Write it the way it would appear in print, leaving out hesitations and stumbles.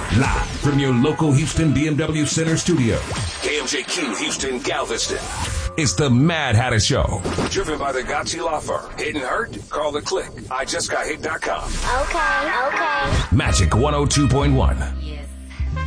Live from your local Houston BMW Center studio. KMJQ Houston Galveston. It's the Mad Hatter Show. Driven by the Gotchi Law Firm. Hit and hurt? Call the click. IJustGotHit.com. Okay. Magic 102.1. Yes.